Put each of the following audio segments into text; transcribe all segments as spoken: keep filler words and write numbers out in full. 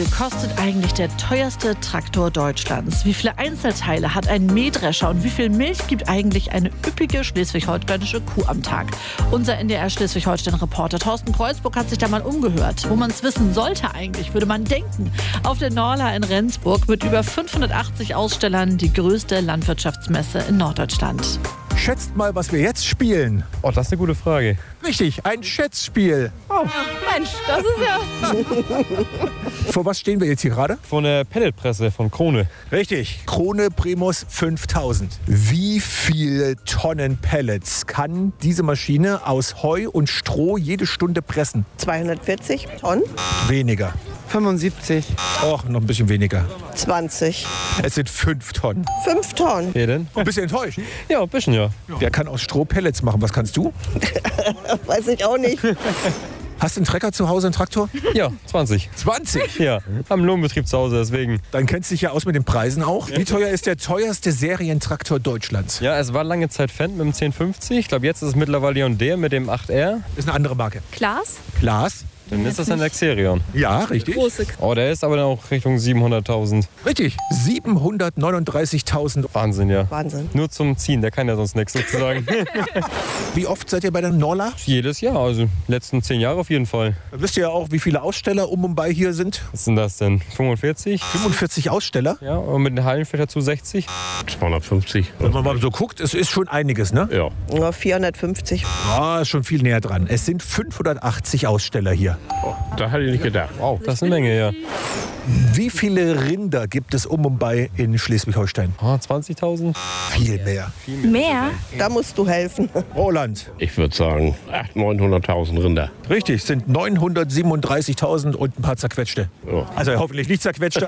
viel kostet eigentlich der teuerste Traktor Deutschlands? Wie viele Einzelteile hat ein Mähdrescher und wie viel Milch gibt eigentlich eine üppige schleswig-holsteinische Kuh am Tag? Unser N D R Schleswig-Holstein-Reporter Thorsten Kreuzburg hat sich da mal umgehört. Wo man es wissen sollte eigentlich, würde man denken. Auf der Norla in Rendsburg mit über fünfhundertachtzig Ausstellern die größte Landwirtschaftsmesse in Norddeutschland. Schätzt mal, was wir jetzt spielen. Oh, das ist eine gute Frage. Richtig, ein Schätzspiel. Oh, Mensch, das ist ja... Vor was stehen wir jetzt hier gerade? Von der Pelletpresse von Krone. Richtig, Krone Primus fünftausend. Wie viele Tonnen Pellets kann diese Maschine aus Heu und Stroh jede Stunde pressen? zweihundertvierzig Tonnen. Weniger. fünfundsiebzig. Och, noch ein bisschen weniger. zwanzig. Es sind fünf Tonnen. fünf Tonnen. Wer denn? Ein bisschen enttäuscht. Ja, ein bisschen, ja. Wer kann aus Stroh Pellets machen? Was kannst du? Weiß ich auch nicht. Hast du einen Trecker zu Hause, einen Traktor? Ja, zwanzig. zwanzig? Ja, am Lohnbetrieb zu Hause, deswegen. Dann kennst du dich ja aus mit den Preisen auch. Wie teuer ist der teuerste Serientraktor Deutschlands? Ja, es war lange Zeit Fendt mit dem zehn fünfzig. Ich glaube, jetzt ist es mittlerweile John Deere mit dem acht R. Ist eine andere Marke. Klaas? Klaas? Dann ist das ein Xerion. Ja, richtig. Oh, der ist aber dann auch Richtung siebenhunderttausend. Richtig. siebenhundertneununddreißigtausend. Wahnsinn, ja. Wahnsinn. Nur zum Ziehen, der kann ja sonst nichts sozusagen. Wie oft seid ihr bei der Norla? Jedes Jahr, also letzten zehn Jahre auf jeden Fall. Da wisst ihr ja auch, wie viele Aussteller um und bei hier sind. Was sind das denn? fünfundvierzig? fünfundvierzig Aussteller. Ja, und mit den Hallenfächer dazu sechzig. zweihundertfünfzig. Wenn man mal so guckt, es ist schon einiges, ne? Ja. Nur vierhundertfünfzig. Ah, ist schon viel näher dran. Es sind fünfhundertachtzig Aussteller hier. Oh, da hätte ich nicht gedacht. Wow, das ist eine Menge, ja. Wie viele Rinder gibt es um und bei in Schleswig-Holstein? Oh, zwanzigtausend? Viel mehr. Mehr? Da musst du helfen. Roland. Ich würde sagen achthunderttausend, neunhunderttausend Rinder. Richtig, es sind neunhundertsiebenunddreißigtausend und ein paar zerquetschte. Ja. Also hoffentlich nicht zerquetschte.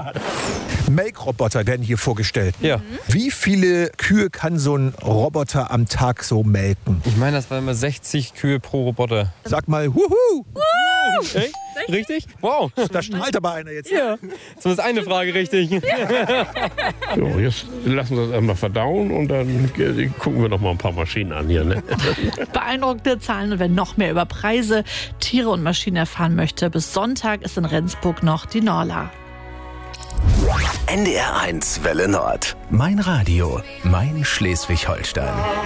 Melkroboter werden hier vorgestellt. Ja. Wie viele Kühe kann so ein Roboter am Tag so melken? Ich meine, das waren immer sechzig Kühe pro Roboter. Sag mal, huhu! Echt? Richtig? Wow. Da strahlt aber einer jetzt. Ja, zumindest eine Frage richtig. So, jetzt lassen wir das einmal verdauen und dann gucken wir noch mal ein paar Maschinen an hier. Ne? Beeindruckende Zahlen und wer noch mehr über Preise, Tiere und Maschinen erfahren möchte, bis Sonntag ist in Rendsburg noch die Norla. N D R eins Welle Nord. Mein Radio, mein Schleswig-Holstein.